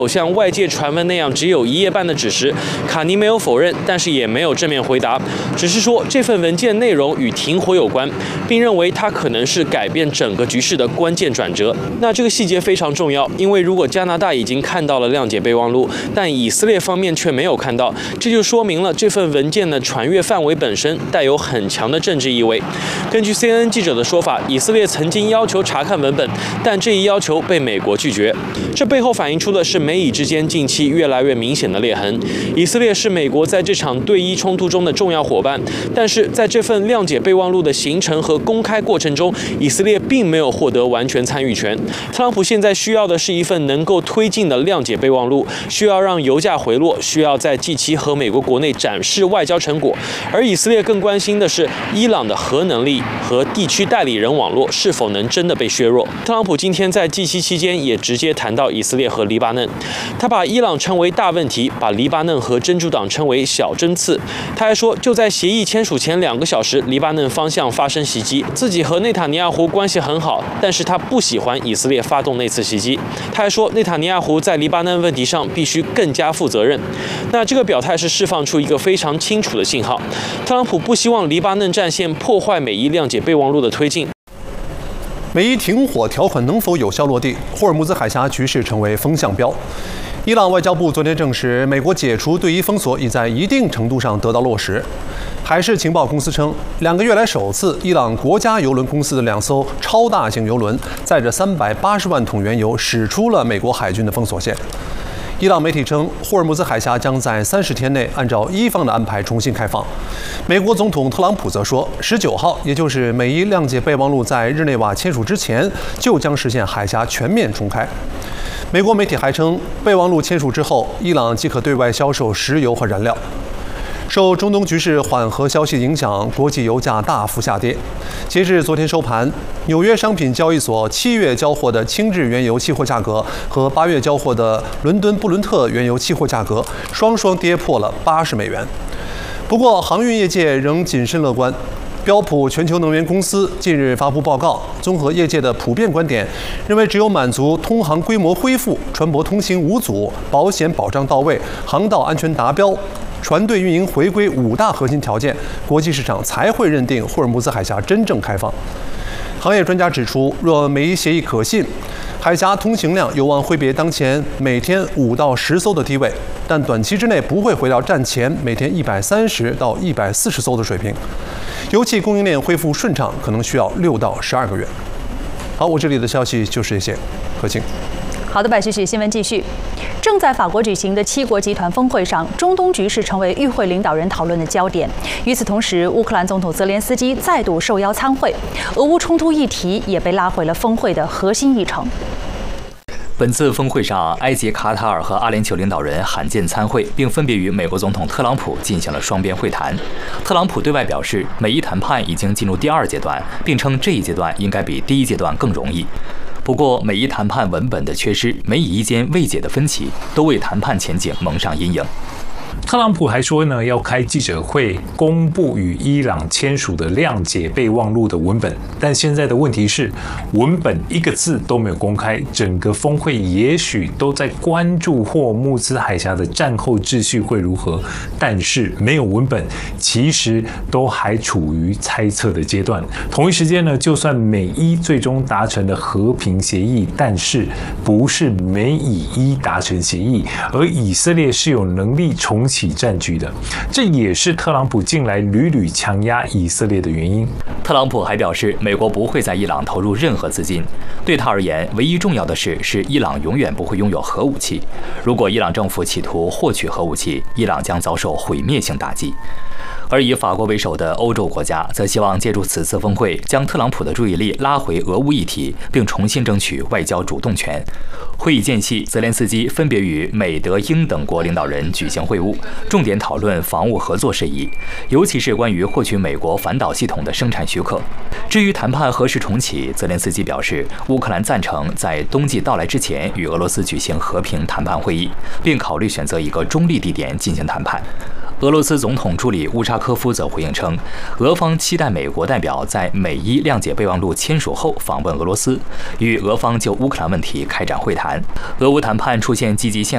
像外界传闻那样只有1页半的指示，卡尼没有否认，但是也没有正面回答，只是说这份文件内容与停火有关，并认为它可能是改变整个局势的关键转折。那这个细节非常重要，因为如果加拿大已经看到了谅解备忘录，但以色列方面却没有看到，这就说明了这份文件的传阅范围本身带有很强的政治意味。根据 CNN 记者的说法，以色列曾经要求查看文本，但这一要求被美国拒绝。这背后反映出的是美以之间近期越来越明显的裂痕。以色列是美国在这场对伊冲突中的重要伙伴，但是在这份谅解备忘录的形成和公开过程中，以色列并没有获得完全参与权。特朗普现在需要的是一份能够推进的谅解备忘录，需要让油价回落，需要在G7和美国国内展示外交成果。而以色列更关心的是伊朗的核能力和地区代理人网络是否能真的被削弱。特朗普今天在G7期间也直接谈到以色列和黎巴嫩，他把伊朗称为大问题，把黎巴嫩和真主党称为小针刺。他还说，就在协议签署前2个小时，黎巴嫩方向发生袭击，自己和内塔尼亚胡关系很好，但是他不喜欢以色列发动那次袭击。他还说，内塔尼亚胡在黎巴嫩问题上必须更加负责任。那这个表态是释放出一个非常清楚的信号，特朗普不希望黎巴嫩战线破坏美伊谅解备忘录的推进。 美伊停火条款能否有效落地？霍尔木兹海峡局势成为风向标。伊朗外交部昨天证实，美国解除对伊封锁已在一定程度上得到落实。海事情报公司称，2个月来首次，伊朗国家邮轮公司的2艘超大型邮轮载着380万桶原油驶出了美国海军的封锁线。伊朗媒体称，霍尔木兹海峡将在30天内按照伊方的安排重新开放。美国总统特朗普则说，19号，也就是美伊谅解备忘录在日内瓦签署之前，就将实现海峡全面重开。美国媒体还称，备忘录签署之后，伊朗即可对外销售石油和燃料。受中东局势缓和消息影响，国际油价大幅下跌。截至昨天收盘，纽约商品交易所7月交货的轻质原油期货价格和8月交货的伦敦布伦特原油期货价格双双跌破了80美元。不过，航运业界仍谨慎乐观。标普全球能源公司近日发布报告，综合业界的普遍观点，认为只有满足通航规模恢复、船舶通行无阻、保险保障到位、航道安全达标、船队运营回归5大核心条件，国际市场才会认定霍尔木兹海峡真正开放。行业专家指出，若美伊协议可信，海峡通行量有望挥别当前每天5到10艘的低位，但短期之内不会回到战前每天130到140艘的水平。油气供应链恢复顺畅可能需要6到12个月。好，我这里的消息就是这些。何晴。 好的，白旭旭，新闻继续。正在法国举行的7国集团峰会上，中东局势成为与会领导人讨论的焦点。与此同时，乌克兰总统泽连斯基再度受邀参会，俄乌冲突议题也被拉回了峰会的核心议程。 本次峰会上，埃及、卡塔尔和阿联酋领导人罕见参会，并分别与美国总统特朗普进行了双边会谈。特朗普对外表示，美伊谈判已经进入第2阶段，并称这一阶段应该比第1阶段更容易。不过，美伊谈判文本的缺失、美以间未解的分歧，都为谈判前景蒙上阴影。 特朗普还说呢，要开记者会公布与伊朗签署的谅解备忘录的文本，但现在的问题是，文本一个字都没有公开，整个峰会也许都在关注霍尔木兹海峡的战后秩序会如何，但是没有文本，其实都还处于猜测的阶段。同一时间呢，就算美伊最终达成了和平协议，但是不是美以伊达成协议，而以色列是有能力重起战局的，这也是特朗普近来屡屡强压以色列的原因。 特朗普还表示，美国不会在伊朗投入任何资金。对他而言，唯一重要的是伊朗永远不会拥有核武器。如果伊朗政府企图获取核武器，伊朗将遭受毁灭性打击。而以法国为首的欧洲国家则希望借助此次峰会，将特朗普的注意力拉回俄乌议题，并重新争取外交主动权。会议间隙，泽连斯基分别与美、德、英等国领导人举行会晤，重点讨论防务合作事宜，尤其是关于获取美国反导系统的生产许可。至于谈判何时重启，泽连斯基表示，乌克兰赞成在冬季到来之前与俄罗斯举行和平谈判会议，并考虑选择一个中立地点进行谈判。俄罗斯总统助理乌扎科夫则回应称，俄方期待美国代表在美伊谅解备忘录签署后访问俄罗斯，与俄方就乌克兰问题开展会谈。俄乌谈判出现积极信